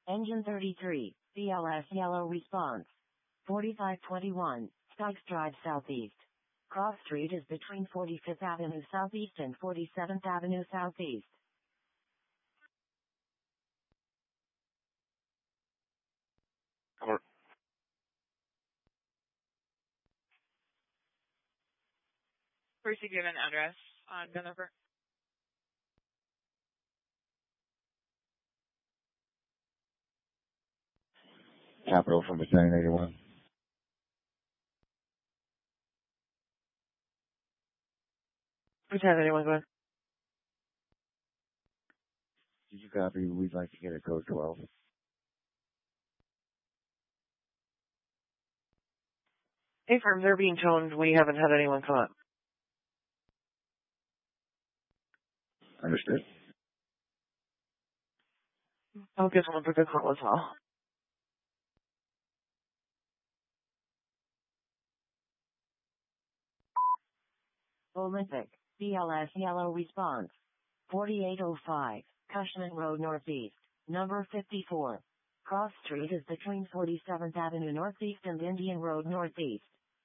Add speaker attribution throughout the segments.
Speaker 1: Engine 33, BLS yellow response. 4521, Sykes Drive Southeast. Cross Street is between 45th Avenue Southeast and 47th Avenue Southeast.
Speaker 2: Or
Speaker 3: First, you give an address on the number.
Speaker 2: Capital from Battalion 81.
Speaker 3: Battalion 81, go ahead.
Speaker 2: Did you copy? We'd like to get a code 12.
Speaker 3: Hey, firms, they're being toned. We haven't had anyone come up.
Speaker 2: Understood.
Speaker 3: I'll give someone for the call as well.
Speaker 1: Olympic, BLS yellow response. 4805, Cushman Road Northeast, number 54. Cross Street is between 47th Avenue Northeast and Indian Road Northeast.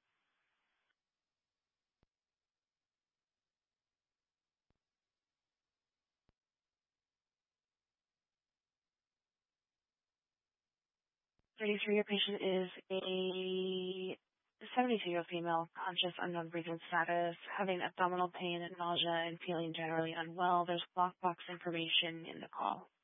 Speaker 4: Your patient is a 72-year-old female, conscious, unknown breathing status, having abdominal pain and nausea and feeling generally unwell. There's block box information in the call.